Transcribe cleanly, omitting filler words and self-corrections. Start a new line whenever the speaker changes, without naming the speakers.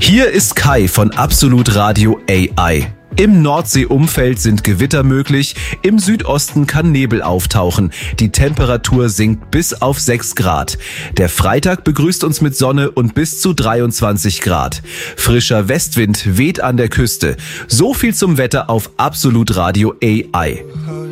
Hier ist Kai von Absolut Radio AI. Im Nordseeumfeld sind Gewitter möglich, im Südosten kann Nebel auftauchen. Die Temperatur sinkt bis auf 6 Grad. Der Freitag begrüßt uns mit Sonne und bis zu 23 Grad. Frischer Westwind weht an der Küste. So viel zum Wetter auf Absolut Radio AI.